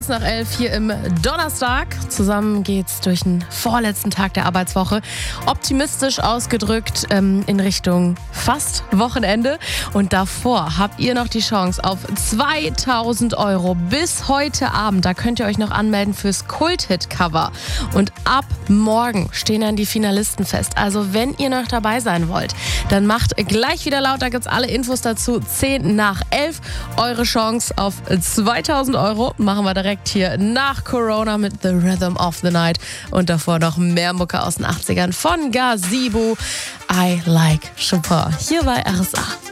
Nach 11 hier im Donnerstag. Zusammen geht's durch den vorletzten Tag der Arbeitswoche. Optimistisch ausgedrückt in Richtung fast Wochenende. Und davor habt ihr noch die Chance auf 2.000 € bis heute Abend. Da könnt ihr euch noch anmelden fürs Kult-Hit-Cover. Und ab morgen stehen dann die Finalisten fest. Also wenn ihr noch dabei sein wollt, dann macht gleich wieder laut. Da gibt's alle Infos dazu. 10 nach 11. Eure Chance auf 2.000 €. Machen wir direkt hier nach Corona mit The Rhythm of the Night und davor noch mehr Mucke aus den 80ern von Gazebo. I Like Chopin hier bei RSA.